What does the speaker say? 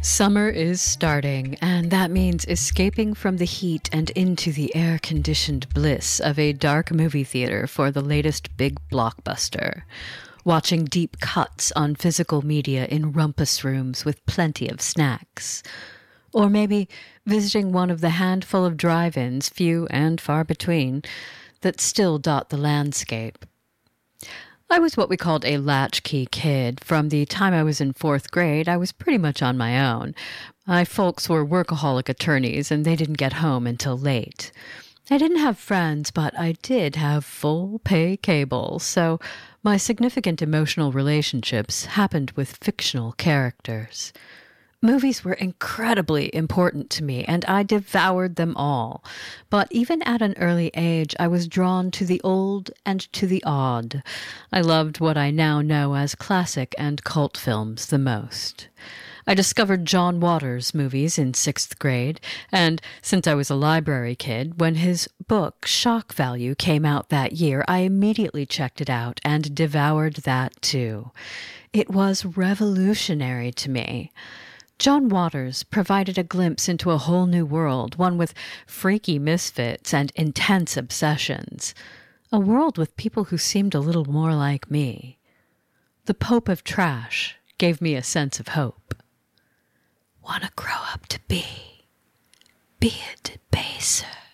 Summer is starting, and that means escaping from the heat and into the air-conditioned bliss of a dark movie theater for the latest big blockbuster. Watching deep cuts on physical media in rumpus rooms with plenty of snacks. Or maybe visiting one of the handful of drive-ins, few and far between, that still dot the landscape. I was what we called a latchkey kid. From the time I was in 4th grade, I was pretty much on my own. My folks were workaholic attorneys, and they didn't get home until late. I didn't have friends, but I did have full-pay cable, so my significant emotional relationships happened with fictional characters. Movies were incredibly important to me, and I devoured them all. But even at an early age, I was drawn to the old and to the odd. I loved what I now know as classic and cult films the most. I discovered John Waters movies in 6th grade, and since I was a library kid, when his book Shock Value came out that year, I immediately checked it out and devoured that too. It was revolutionary to me. John Waters provided a glimpse into a whole new world, one with freaky misfits and intense obsessions. A world with people who seemed a little more like me. The Pope of Trash gave me a sense of hope. Wanna grow up to be a debaser.